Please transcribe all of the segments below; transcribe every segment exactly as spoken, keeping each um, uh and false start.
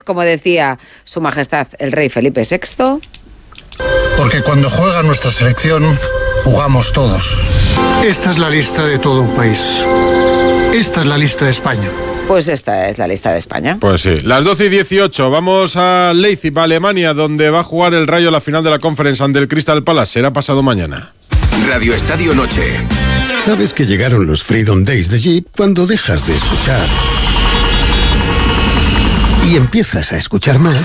Como decía Su Majestad el Rey Felipe sexto. Porque cuando juega nuestra selección, jugamos todos. Esta es la lista de todo un país. Esta es la lista de España. Pues esta es la lista de España. Pues sí. Las doce y dieciocho, vamos a Leipzig, Alemania, donde va a jugar el Rayo la final de la Conference ante el Crystal Palace. Será pasado mañana. Radio Estadio Noche. ¿Sabes que llegaron los Freedom Days de Jeep cuando dejas de escuchar y empiezas a escuchar más?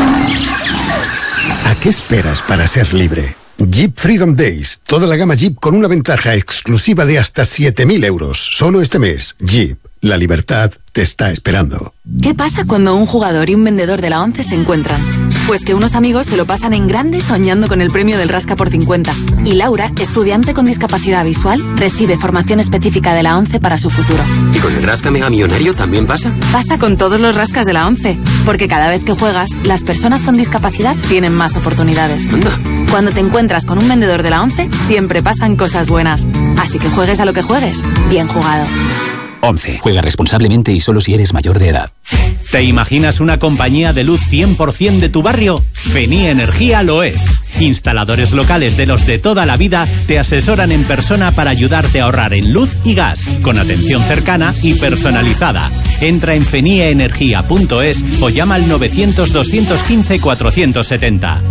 ¿A qué esperas para ser libre? Jeep Freedom Days. Toda la gama Jeep con una ventaja exclusiva de hasta siete mil euros. Solo este mes. Jeep. La libertad te está esperando. ¿Qué pasa cuando un jugador y un vendedor de la ONCE se encuentran? Pues que unos amigos se lo pasan en grande soñando con el premio del Rasca por cincuenta. Y Laura, estudiante con discapacidad visual, recibe formación específica de la ONCE para su futuro. ¿Y con el Rasca Mega Millonario también pasa? Pasa con todos los rascas de la ONCE. Porque cada vez que juegas, las personas con discapacidad tienen más oportunidades. Anda. Cuando te encuentras con un vendedor de la ONCE, siempre pasan cosas buenas. Así que juegues a lo que juegues, bien jugado. ONCE. Juega responsablemente y solo si eres mayor de edad. ¿Te imaginas una compañía de luz cien por ciento de tu barrio? Feni Energía lo es. Instaladores locales de los de toda la vida te asesoran en persona para ayudarte a ahorrar en luz y gas, con atención cercana y personalizada. Entra en fenieenergia punto es o llama al novecientos, doscientos quince, cuatrocientos setenta.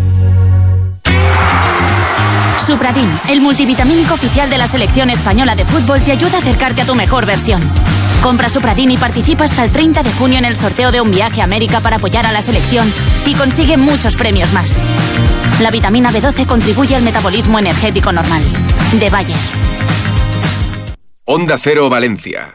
Supradin, el multivitamínico oficial de la selección española de fútbol, te ayuda a acercarte a tu mejor versión. Compra Supradin y participa hasta el treinta de junio en el sorteo de un viaje a América para apoyar a la selección y consigue muchos premios más. La vitamina B doce contribuye al metabolismo energético normal. De Bayer. Onda Cero Valencia.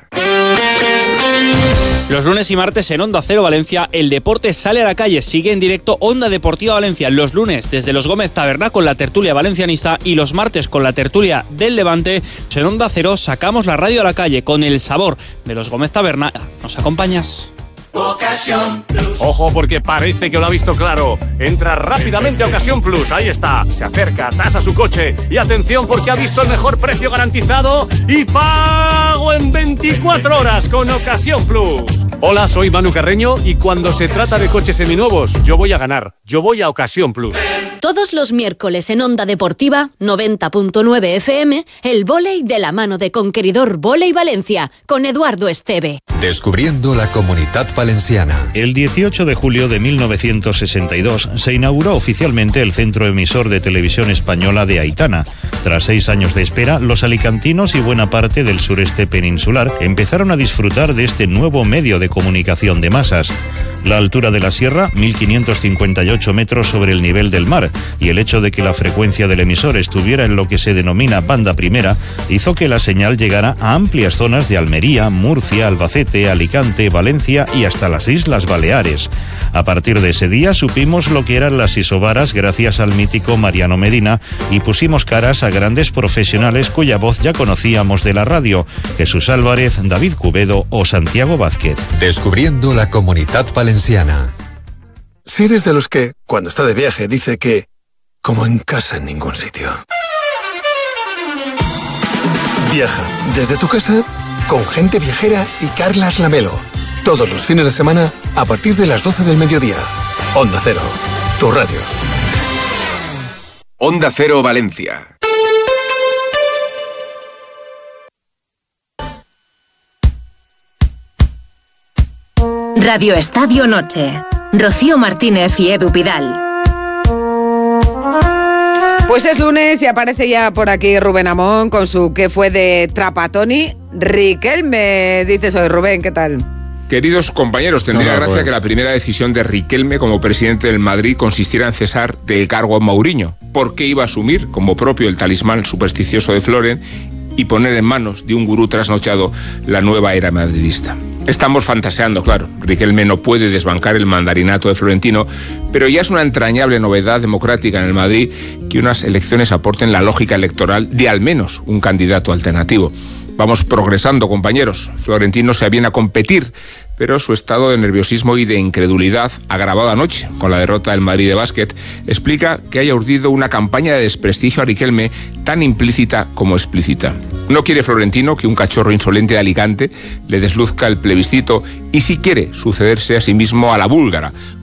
Los lunes y martes en Onda Cero Valencia, el deporte sale a la calle. Sigue en directo Onda Deportiva Valencia. Los lunes desde los Gómez Taberná con la tertulia valencianista y los martes con la tertulia del Levante. En Onda Cero sacamos la radio a la calle con el sabor de los Gómez Taberná. ¿Nos acompañas? Ocasión Plus. Ojo, porque parece que lo ha visto claro. Entra rápidamente a Ocasión Plus. Ahí está. Se acerca, tasa su coche. Y atención, porque ha visto el mejor precio garantizado y pago en veinticuatro horas con Ocasión Plus. Hola, soy Manu Carreño y cuando se trata de coches seminuevos, yo voy a ganar. Yo voy a Ocasión Plus. Todos los miércoles en Onda Deportiva, noventa punto nueve F M, el vóley de la mano de Conqueridor Vóley Valencia, con Eduardo Esteve. Descubriendo la Comunitat Valenciana. El dieciocho de julio de mil novecientos sesenta y dos se inauguró oficialmente el centro emisor de televisión española de Aitana. Tras seis años de espera, los alicantinos y buena parte del sureste peninsular empezaron a disfrutar de este nuevo medio de comunicación de masas. La altura de la sierra, mil quinientos cincuenta y ocho metros sobre el nivel del mar, y el hecho de que la frecuencia del emisor estuviera en lo que se denomina banda primera, hizo que la señal llegara a amplias zonas de Almería, Murcia, Albacete, Alicante, Valencia y hasta las Islas Baleares. A partir de ese día supimos lo que eran las isobaras gracias al mítico Mariano Medina y pusimos caras a grandes profesionales cuya voz ya conocíamos de la radio, Jesús Álvarez, David Cubedo o Santiago Vázquez. Descubriendo la Comunitat Valenciana. Si eres de los que, cuando está de viaje, dice que como en casa en ningún sitio. Viaja desde tu casa con Gente Viajera y Carlas Lamelo. Todos los fines de semana a partir de las doce del mediodía. Onda Cero, tu radio. Onda Cero Valencia. Radio Estadio Noche. Rocío Martínez y Edu Pidal. Pues es lunes y aparece ya por aquí Rubén Amón con su ¿Qué fue de Trapattoni? Riquelme, dices hoy, Rubén, ¿qué tal? Queridos compañeros, tendría no, no, gracia bueno. que la primera decisión de Riquelme como presidente del Madrid consistiera en cesar del cargo a Mourinho, porque iba a asumir como propio el talismán supersticioso de Floren y poner en manos de un gurú trasnochado la nueva era madridista. Estamos fantaseando, claro. Riquelme no puede desbancar el mandarinato de Florentino, pero ya es una entrañable novedad democrática en el Madrid que unas elecciones aporten la lógica electoral de al menos un candidato alternativo. Vamos progresando, compañeros. Florentino se aviene a competir pero su estado de nerviosismo y de incredulidad, agravado anoche con la derrota del Madrid de básquet, explica que haya urdido una campaña de desprestigio a Riquelme tan implícita como explícita. No quiere Florentino que un cachorro insolente de Alicante le desluzca el plebiscito y sí quiere sucederse a sí mismo a la búlgara,